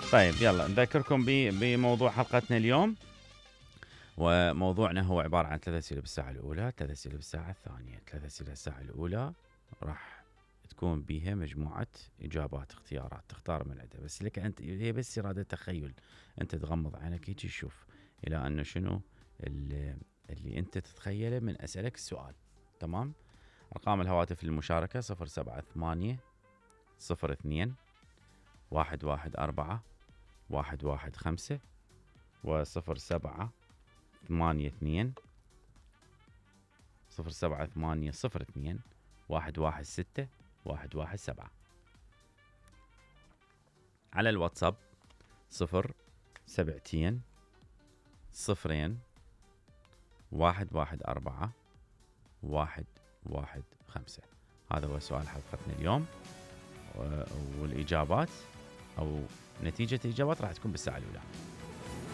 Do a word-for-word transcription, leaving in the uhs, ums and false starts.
طيب يلا نذكركم بموضوع حلقتنا اليوم، وموضوعنا هو عبارة عن ثلاث أسئلة بالساعة الأولى، ثلاث أسئلة بالساعة الثانية. ثلاث أسئلة بالساعة الأولى راح تكون بيها مجموعة إجابات اختيارات تختار من عندها، بس لك أنت، هي بس إرادة تخيل. أنت تغمض عينك هيك تشوف إلى أنه شنو اللي, اللي أنت تتخيله من أسألك السؤال. تمام. أرقام الهواتف للمشاركة صفر سبعة ثمانية صفر اثنين واحد واحد أربعة واحد واحد خمسة وصفر سبعة ثمانية اثنين صفر سبعة ثمانية صفر اثنين واحد واحد ستة واحد واحد سبعة. على الواتساب صفر سبعتين صفرين واحد واحد أربعة واحد واحد خمسة. هذا هو سؤال حلقتنا اليوم، والإجابات أو نتيجة الإجابات راح تكون بالساعة الأولى.